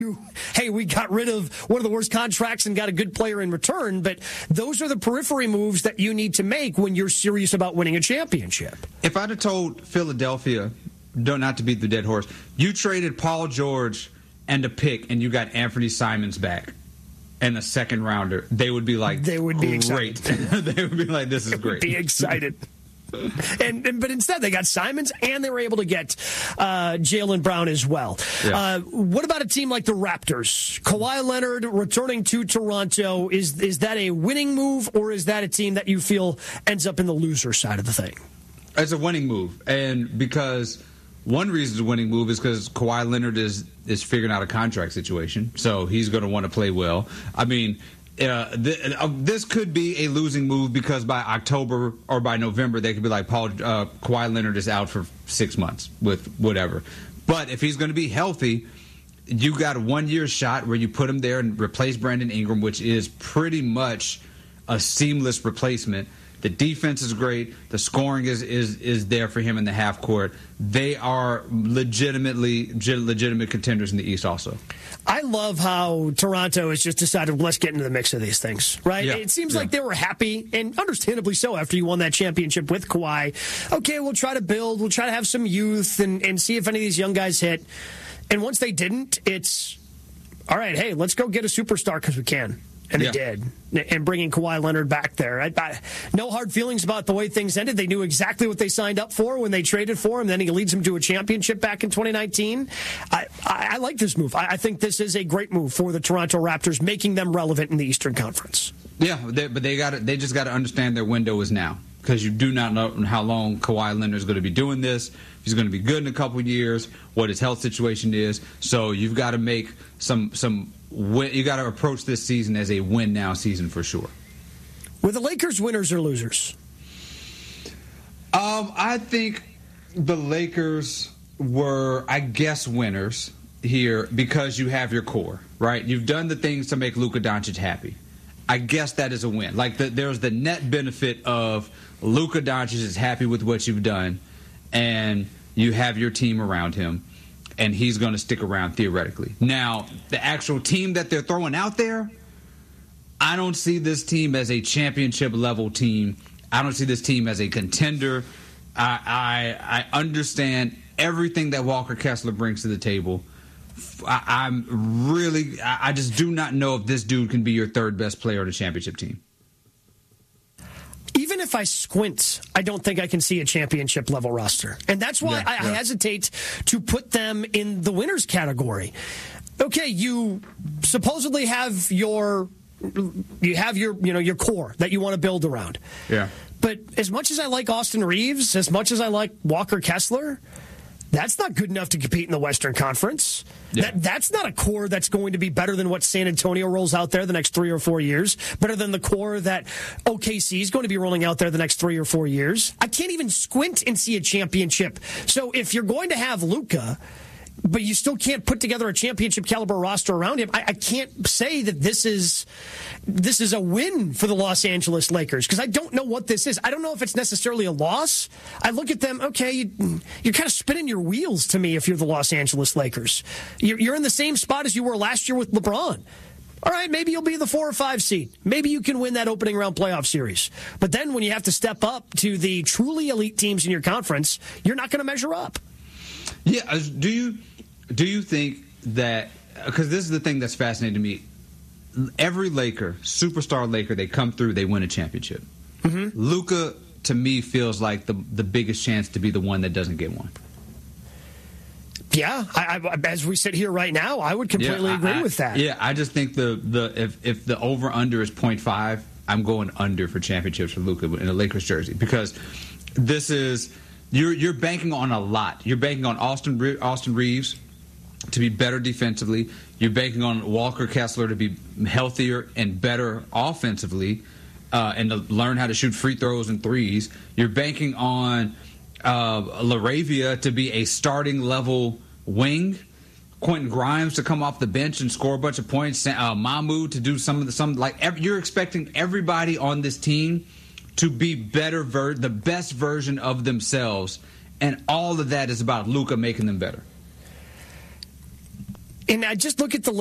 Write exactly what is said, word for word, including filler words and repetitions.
hey, we got rid of one of the worst contracts and got a good player in return, but those are the periphery moves that you need to make when you're serious about winning a championship. If I'd have told Philadelphia, don't not to beat the dead horse, you traded Paul George and a pick and you got Anthony Simons back and a second rounder, they would be like, they would be great. excited. They would be like, this is they great. Would be excited. And, and but instead they got Simons and they were able to get uh, Jaylen Brown as well. Yeah. Uh, what about a team like the Raptors? Kawhi Leonard returning to Toronto, is is that a winning move or is that a team that you feel ends up in the loser side of the thing? It's a winning move, and because one reason it's a winning move is because Kawhi Leonard is is figuring out a contract situation, so he's going to want to play well. I mean. Uh, th- uh, this could be a losing move because by October or by November they could be like Paul uh, Kawhi Leonard is out for six months with whatever. But if he's going to be healthy, you got a one-year shot where you put him there and replace Brandon Ingram, which is pretty much a seamless replacement. The defense is great. The scoring is is, is there for him in the half court. They are legitimately legitimate contenders in the East also. I love how Toronto has just decided, let's get into the mix of these things, right? Yeah. It seems yeah. like they were happy, and understandably so, after you won that championship with Kawhi. Okay, we'll try to build. We'll try to have some youth and, and see if any of these young guys hit. And once they didn't, it's, all right, hey, let's go get a superstar because we can. And yeah. they did. And bringing Kawhi Leonard back there. I, I, no hard feelings about the way things ended. They knew exactly what they signed up for when they traded for him. Then he leads them to a championship back in twenty nineteen. I, I, I like this move. I, I think this is a great move for the Toronto Raptors, making them relevant in the Eastern Conference. Yeah, they, but they got they just got to understand their window is now. Because you do not know how long Kawhi Leonard is going to be doing this. If he's going to be good in a couple of years, what his health situation is. So you've got to make some some. You got to approach this season as a win now season for sure. Were the Lakers winners or losers? Um, I think the Lakers were, I guess, winners here because you have your core, right? You've done the things to make Luka Doncic happy. I guess that is a win. Like the, there's the net benefit of Luka Doncic is happy with what you've done, and you have your team around him. And he's going to stick around theoretically. Now, the actual team that they're throwing out there, I don't see this team as a championship-level team. I don't see this team as a contender. I, I, I understand everything that Walker Kessler brings to the table. I, I'm really – I just do not know if this dude can be your third-best player on a championship team. Even if I squint, I don't think I can see a championship-level roster. And that's why yeah, I, yeah. I hesitate to put them in the winners category. Okay, you supposedly have your you have your you know your core that you want to build around. Yeah. But as much as I like Austin Reeves, as much as I like Walker Kessler, that's not good enough to compete in the Western Conference. Yeah. That That's not a core that's going to be better than what San Antonio rolls out there the next three or four years, better than the core that O K C is going to be rolling out there the next three or four years. I can't even squint and see a championship. So if you're going to have Luka, but you still can't put together a championship caliber roster around him, I, I can't say that this is this is a win for the Los Angeles Lakers because I don't know what this is. I don't know if it's necessarily a loss. I look at them, okay, you, you're kind of spinning your wheels to me if you're the Los Angeles Lakers. You're, you're in the same spot as you were last year with LeBron. All right, maybe you'll be the four or five seed. Maybe you can win that opening round playoff series. But then when you have to step up to the truly elite teams in your conference, you're not going to measure up. Yeah, do you do you think that, because this is the thing that's fascinating to me, every Laker, superstar Laker, they come through, they win a championship. Mm-hmm. Luka, to me, feels like the the biggest chance to be the one that doesn't get one. Yeah, I, I, as we sit here right now, I would completely yeah, I, agree I, with that. Yeah, I just think the the if if the over under is point five, I'm going under for championships for Luka in a Lakers jersey because this is you're you're banking on a lot. You're banking on Austin Austin Reeves to be better defensively. You're banking on Walker Kessler to be healthier and better offensively, uh, and to learn how to shoot free throws and threes. You're banking on uh, LaRavia to be a starting level wing, Quentin Grimes to come off the bench and score a bunch of points, uh, Mahmoud to do some of the some like every, you're expecting everybody on this team to be better, ver- the best version of themselves, and all of that is about Luka making them better. And I just look at the